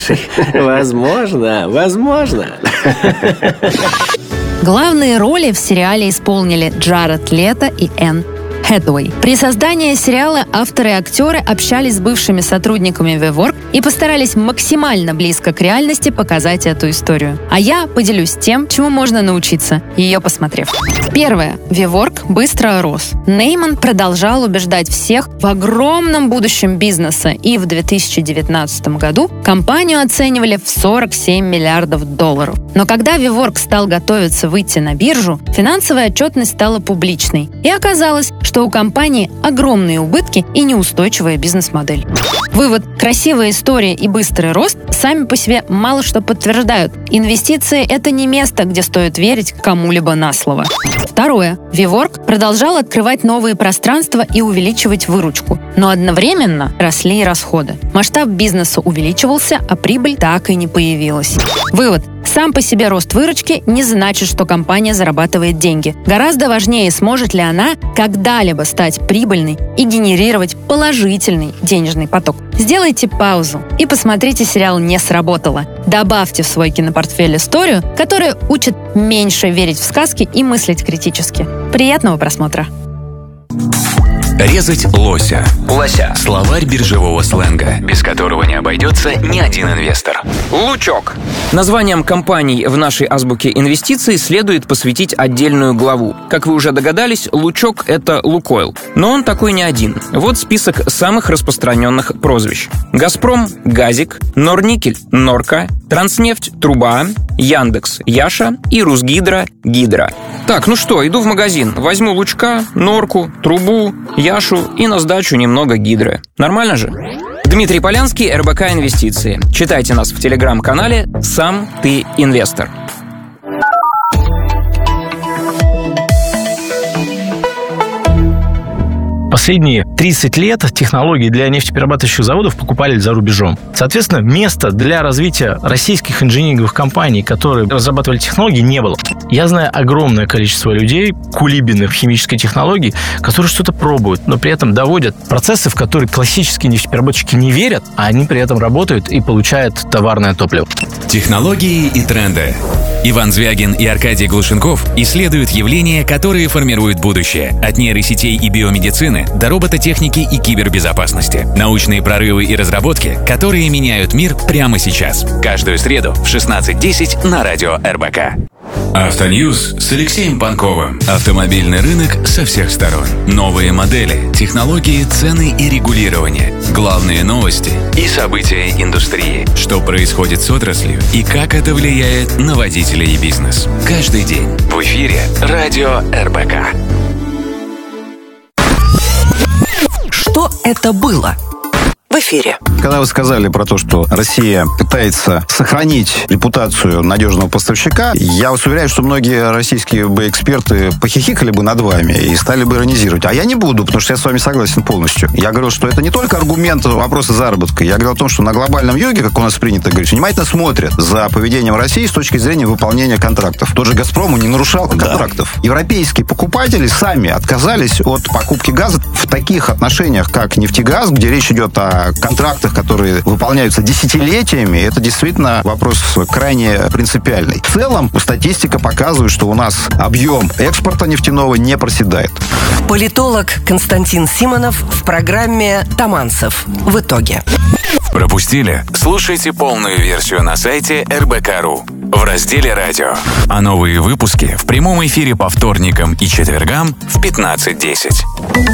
Возможно. Главные роли в сериале исполнили Джаред Лето и Энн Хэтэуэй. При создании сериала авторы и актеры общались с бывшими сотрудниками WeWork и постарались максимально близко к реальности показать эту историю. А я поделюсь тем, чему можно научиться, ее посмотрев. Первое. WeWork быстро рос. Нейман продолжал убеждать всех в огромном будущем бизнеса, и в 2019 году компанию оценивали в $47 миллиардов. Но когда WeWork стал готовиться выйти на биржу, финансовая отчетность стала публичной. И оказалось, что у компании огромные убытки и неустойчивая бизнес-модель. Вывод. Красивая история и быстрый рост сами по себе мало что подтверждают. Инвестиции – это не место, где стоит верить кому-либо на слово. Второе. WeWork продолжал открывать новые пространства и увеличивать выручку. Но одновременно росли и расходы. Масштаб бизнеса увеличивался, а прибыль так и не появилась. Вывод. Сам по себе рост выручки не значит, что компания зарабатывает деньги. Гораздо важнее, сможет ли она когда-либо стать прибыльной и генерировать положительный денежный поток. Сделайте паузу и посмотрите сериал «Не сработало». Добавьте в свой кинопортфель историю, которая учит меньше верить в сказки и мыслить критически. Приятного просмотра! Резать лося. Словарь биржевого сленга, без которого не обойдется ни один инвестор. Лучок. Названием компаний в нашей азбуке инвестиций следует посвятить отдельную главу. Как вы уже догадались, Лучок — это Лукойл. Но он такой не один. Вот список самых распространенных прозвищ. Газпром — Газик, Норникель — Норка, Транснефть — Труба, Яндекс — Яша и Русгидро — Гидро. Так, ну что, иду в магазин, возьму Лучка, Норку, Трубу, Яшу и на сдачу немного Гидры. Нормально же? Дмитрий Полянский, РБК Инвестиции. Читайте нас в телеграм-канале «Сам ты инвестор». Последние 30 лет технологии для нефтеперерабатывающих заводов покупали за рубежом. Соответственно, места для развития российских инжиниринговых компаний, которые разрабатывали технологии, не было. Я знаю огромное количество людей, кулибиных в химической технологии, которые что-то пробуют, но при этом доводят процессы, в которые классические нефтепереработчики не верят, а они при этом работают и получают товарное топливо. Технологии и тренды. Иван Звягин и Аркадий Глушенков исследуют явления, которые формируют будущее. От нейросетей и биомедицины до робототехники и кибербезопасности. Научные прорывы и разработки, которые меняют мир прямо сейчас. Каждую среду в 16:10 на радио РБК. Автоньюз с Алексеем Панковым. Автомобильный рынок со всех сторон. Новые модели, технологии, цены и регулирование. Главные новости и события индустрии. Что происходит с отраслью и как это влияет на водителей и бизнес. Каждый день в эфире радио РБК. Что это было? В эфире. Когда вы сказали про то, что Россия пытается сохранить репутацию надежного поставщика, я вас уверяю, что многие российские бы эксперты похихикали бы над вами и стали бы иронизировать. А я не буду, потому что я с вами согласен полностью. Я говорил, что это не только аргумент вопроса заработка. Я говорил о том, что на глобальном юге, как у нас принято говорить, внимательно смотрят за поведением России с точки зрения выполнения контрактов. Тот же «Газпром» не нарушал контрактов. Европейские покупатели сами отказались от покупки газа в таких отношениях, как «Нефтегаз», где речь идет о контрактах, которые выполняются десятилетиями. Это действительно вопрос крайне принципиальный. В целом, статистика показывает, что у нас объем экспорта нефтяного не проседает. Политолог Константин Симонов в программе «Таманцев. В итоге». Пропустили? Слушайте полную версию на сайте rbk.ru в разделе «Радио». А новые выпуски в прямом эфире по вторникам и четвергам в 15:10.